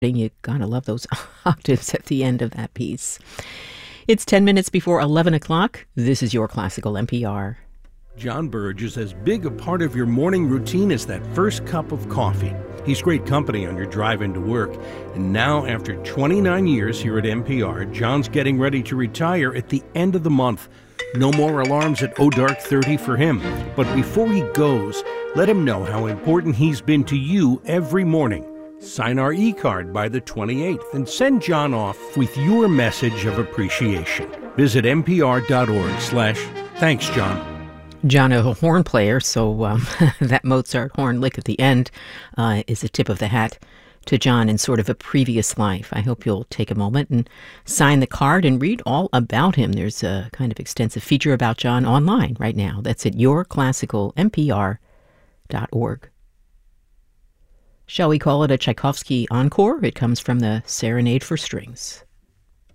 You gotta love those octaves at the end of that piece. It's 10 minutes before 11 o'clock. This is your Classical NPR. John Burge is as big a part of your morning routine as that first cup of coffee. He's great company on your drive into work. And now, after 29 years here at NPR, John's getting ready to retire at the end of the month. No more alarms at dark 30 for him. But before he goes, let him know how important he's been to you every morning. Sign our e-card by the 28th and send John off with your message of appreciation. Visit npr.org/thanks, John. John, a horn player, so that Mozart horn lick at the end is a tip of the hat to John in sort of a previous life. I hope you'll take a moment and sign the card and read all about him. There's a kind of extensive feature about John online right now. That's at yourclassicalnpr.org. Shall we call it a Tchaikovsky encore? It comes from the Serenade for Strings.